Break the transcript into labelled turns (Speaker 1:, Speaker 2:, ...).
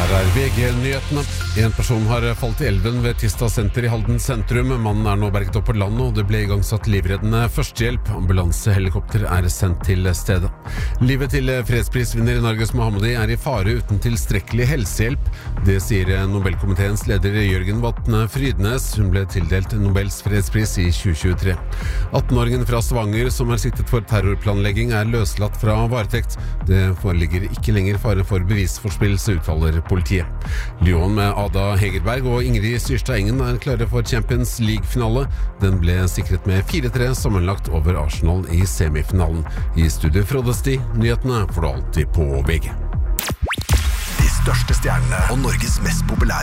Speaker 1: Her VG-nyhetene. En person har falt i elven ved Tista senter i Halden sentrum. Mannen nå berget opp på landet, og det ble igangsatt livreddende førstehjelp. Ambulansehelikopter sendt til stedet. Livet til fredsprisvinner Narges Mohammadi i fare uten tilstrekkelig helsehjelp. Det sier Nobelkomiteens leder Jørgen Vatne Frydnes. Hun ble tildelt Nobels fredspris i 2023. 18-åringen fra Stavanger som siktet for terrorplanlegging løslatt fra varetekt. Det foreligger ikke lenger fare for bevisforspillelse, uttaler politiet. Lyon med Ada Hegerberg og Ingrid Syrstad Engen klare for Champions League-finale. Den ble sikret med 4-3 sammenlagt over Arsenal i semifinalen. I studio Frode Sti, nyhetene får du alltid på VG.
Speaker 2: De største stjernene og Norges mest populære